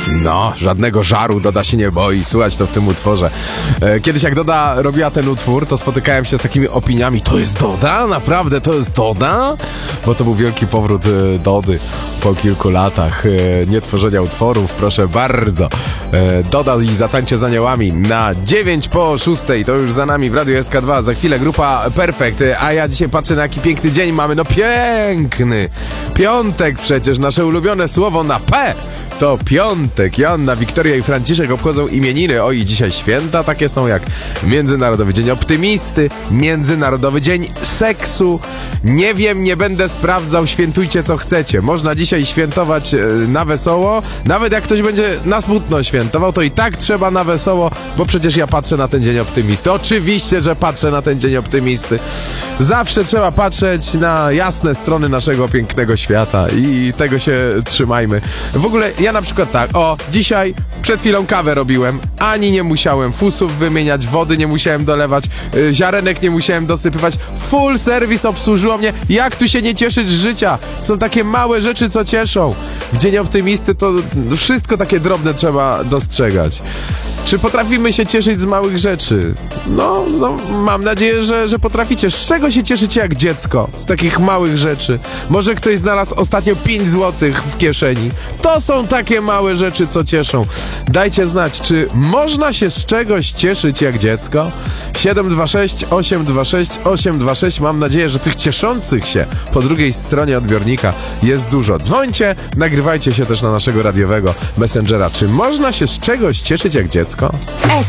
No, żadnego żaru Doda się nie boi, słuchać to w tym utworze. Kiedyś jak Doda robiła ten utwór, to spotykałem się z takimi opiniami: to jest Doda? Naprawdę to jest Doda? Bo to był wielki powrót Dody po kilku latach nietworzenia utworów, proszę bardzo. Doda i Zatańczę z aniołami na 9:06, to już za nami w Radiu SK2, za chwilę grupa Perfekt, a ja dzisiaj patrzę, na jaki piękny dzień mamy, no piękny, piątek przecież, nasze ulubione słowo na P. To piątek. Joanna, Wiktoria i Franciszek obchodzą imieniny. Oj, dzisiaj święta takie są jak Międzynarodowy Dzień Optymisty, Międzynarodowy Dzień Seksu. Nie wiem, nie będę sprawdzał, świętujcie co chcecie. Można dzisiaj świętować na wesoło. Nawet jak ktoś będzie na smutno świętował, to i tak trzeba na wesoło, bo przecież ja patrzę na ten Dzień Optymisty. Oczywiście, że patrzę na ten Dzień Optymisty. Zawsze trzeba patrzeć na jasne strony naszego pięknego świata i tego się trzymajmy. W ogóle ja na przykład tak, dzisiaj przed chwilą kawę robiłem, ani nie musiałem fusów wymieniać, wody nie musiałem dolewać, ziarenek nie musiałem dosypywać, full service obsłużyło mnie. Jak tu się nie cieszyć z życia? Są takie małe rzeczy, co cieszą. W Dzień Optymisty to wszystko takie drobne trzeba dostrzegać. Czy potrafimy się cieszyć z małych rzeczy? No, mam nadzieję, że potraficie. Z czego się cieszycie jak dziecko? Z takich małych rzeczy. Może ktoś znalazł ostatnio 5 złotych w kieszeni. To są takie małe rzeczy, co cieszą. Dajcie znać, czy można się z czegoś cieszyć jak dziecko? 726 826 826. Mam nadzieję, że tych cieszących się po drugiej stronie odbiornika jest dużo. Dzwońcie, nagrywajcie się też na naszego radiowego Messengera. Czy można się z czegoś cieszyć jak dziecko?